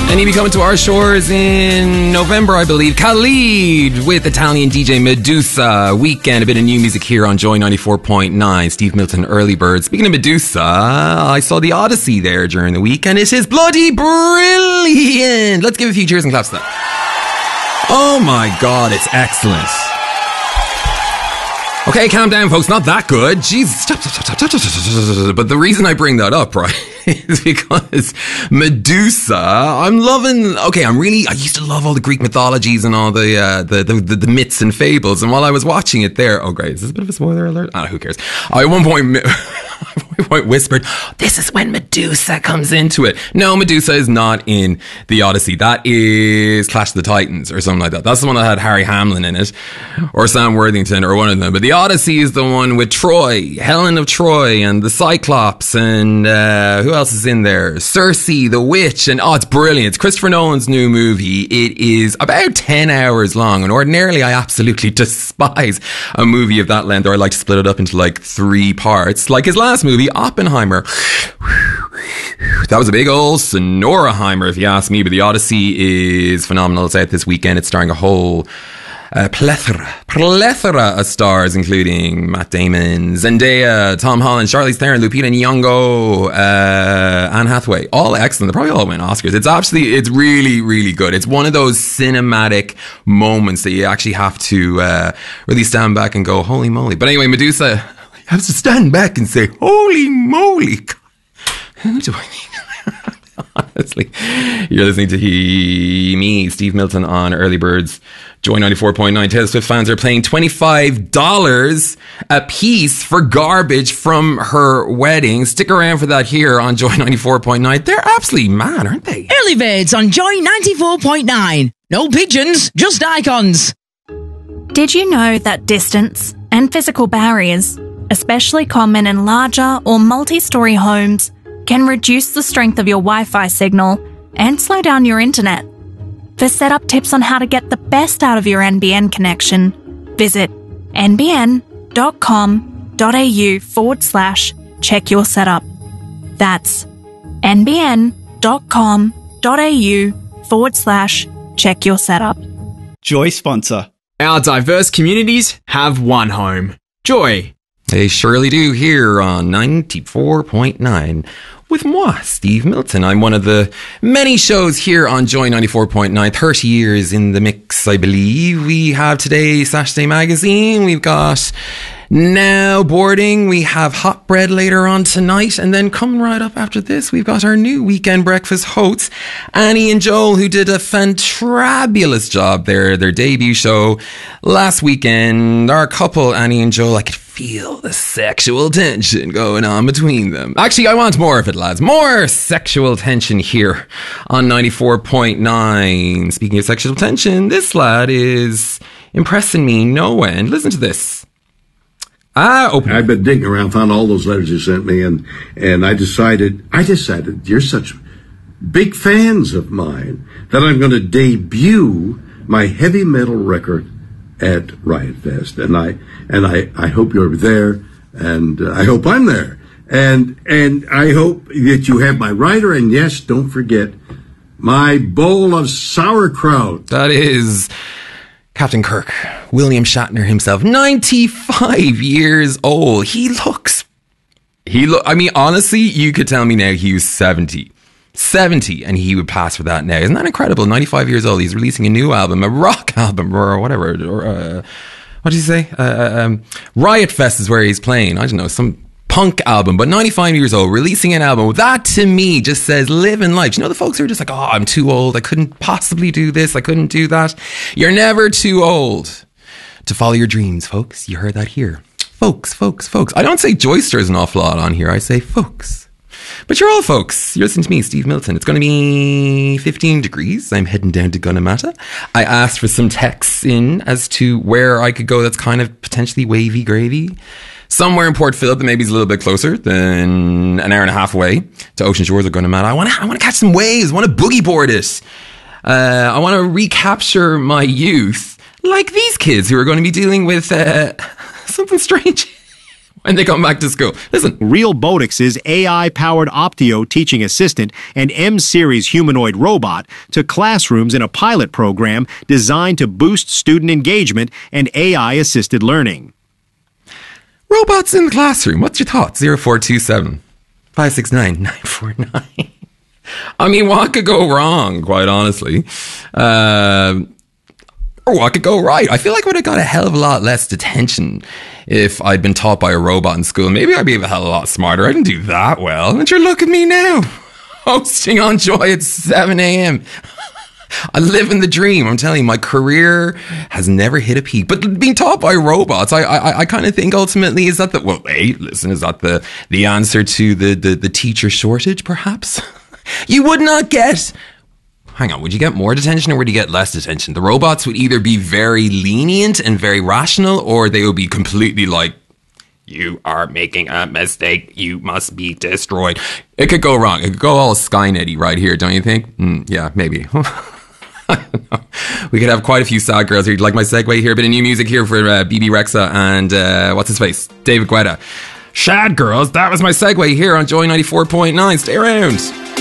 And he'll be coming to our shores in November, I believe. Khalid with Italian DJ Medusa. Weekend, a bit of new music here on Joy 94.9. Steve Milton, Early Bird. Speaking of Medusa, I saw the Odyssey there during the week, and it is bloody brilliant. Let's give a few cheers and claps to that. Oh my God, it's excellent. Okay, calm down, folks. Not that good. Jesus, stop. But the reason I bring that up, right, is because Medusa, I'm loving. Okay, I used to love all the Greek mythologies and all the myths and fables. And while I was watching it there, oh great, is this a bit of a spoiler alert? Who cares? I at one point whispered, "This is when Medusa comes into it." No, Medusa is not in the Odyssey. That is Clash of the Titans or something like that. That's the one that had Harry Hamlin in it, or Sam Worthington, or one of them. But the Odyssey is the one with Troy, Helen of Troy, and the Cyclops, and who else is in there? Circe, the witch, and it's brilliant. It's Christopher Nolan's new movie. It is about 10 hours long, and ordinarily I absolutely despise a movie of that length, or I like to split it up into like 3 parts. Like his last movie, Oppenheimer. That was a big old Sonoraheimer, if you ask me, but the Odyssey is phenomenal. It's out this weekend. It's starring a whole plethora of stars, including Matt Damon, Zendaya, Tom Holland, Charlize Theron, Lupita Nyong'o, Anne Hathaway. All excellent. They probably all win Oscars. It's really, really good. It's one of those cinematic moments that you actually have to really stand back and go, holy moly. But anyway, Medusa, you have to stand back and say, holy moly. Who do I mean? Honestly, you're listening to me, Steve Milton, on Early Birds, Joy 94.9. Taylor Swift fans are paying $25 a piece for garbage from her wedding. Stick around for that here on Joy 94.9. They're absolutely mad, aren't they? Early Birds on Joy 94.9. No pigeons, just icons. Did you know that distance and physical barriers, especially common in larger or multi-story homes, can reduce the strength of your Wi-Fi signal and slow down your internet? For setup tips on how to get the best out of your NBN connection, visit nbn.com.au/check your setup. That's nbn.com.au/check your setup. Joy sponsor. Our diverse communities have one home. Joy. They surely do here on 94.9 with moi, Steve Milton. I'm one of the many shows here on Joy 94.9. 30 years in the mix, I believe. We have today Saturday Magazine. We've got Now Boarding. We have Hot Bread later on tonight. And then coming right up after this, we've got our new weekend breakfast hosts, Annie and Joel, who did a fantabulous job there, their debut show last weekend. Our couple, Annie and Joel, I could feel the sexual tension going on between them. Actually, I want more of it, lads. More sexual tension here on 94.9. Speaking of sexual tension, this lad is impressing me no end. Listen to this. I've been digging around, found all those letters you sent me, and I decided you're such big fans of mine that I'm going to debut my heavy metal record at Riot Fest, and I hope you're there, and I hope I'm there, and I hope that you have my rider, and yes, don't forget my bowl of sauerkraut. That is Captain Kirk, William Shatner himself, 95 years old. I mean, honestly, you could tell me now he was 70, and he would pass for that now. Isn't that incredible? 95 years old. He's releasing a new album, a rock album, or whatever. Or, what did he say? Riot Fest is where he's playing. I don't know, some punk album, but 95 years old, releasing an album. That to me just says living life. You know, the folks who are just like, oh, I'm too old. I couldn't possibly do this. I couldn't do that. You're never too old to follow your dreams, folks. You heard that here. Folks. I don't say Joysters an awful lot on here. I say folks. But you're all folks. You're listening to me, Steve Milton. It's going to be 15 degrees. I'm heading down to Gunnamatta. I asked for some texts in as to where I could go that's kind of potentially wavy gravy. Somewhere in Port Phillip that maybe is a little bit closer than an hour and a half away to Ocean Shores or Gunnamatta. I want to catch some waves. I want to boogie board it. I want to recapture my youth like these kids who are going to be dealing with something strange. when they come back to school. Listen. Realbotix's AI-powered Optio teaching assistant and M-Series humanoid robot to classrooms in a pilot program designed to boost student engagement and AI-assisted learning. Robots in the classroom. What's your thoughts? 0427 569 949. I mean, what could go wrong, quite honestly? Or what could go right? I feel like I would have got a hell of a lot less detention if I'd been taught by a robot in school. Maybe I'd be a hell of a lot smarter. I didn't do that well. And you're look at me now, hosting on Joy at 7 a.m. I live in the dream. I'm telling you, my career has never hit a peak. But being taught by robots, I kind of think ultimately is that is that the answer to the teacher shortage, perhaps? You would not get... Hang on, would you get more detention or would you get less detention? The robots would either be very lenient and very rational, or they would be completely like, you are making a mistake, you must be destroyed. It could go wrong. It could go all Skynet-y right here, don't you think? Yeah, maybe. I don't know. We could have quite a few sad girls here. Like my segue here, a bit of new music here for BB Rexa and what's his face? David Guetta. Shad girls, that was my segue here on Joy 94.9. Stay around.